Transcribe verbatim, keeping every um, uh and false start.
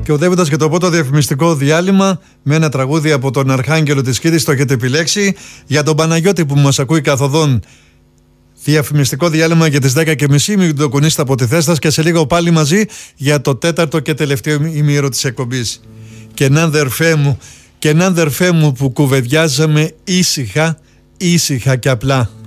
Και οδεύοντας για το πρώτο διαφημιστικό διάλειμμα με ένα τραγούδι από τον Αρχάγγελο της Κρήτης, το έχετε επιλέξει. Για τον Παναγιώτη που μας ακούει καθοδόν, διαφημιστικό διάλειμμα για τις δέκα και μισή. Μην το κουνήσετε από τη θέση σας και σε λίγο πάλι μαζί για το τέταρτο και τελευταίο ημίωρο της εκπομπής. Και να αδερφέ μου, και να αδερφέ μου που κουβεντιάζαμε ήσυχα, ήσυχα και απλά.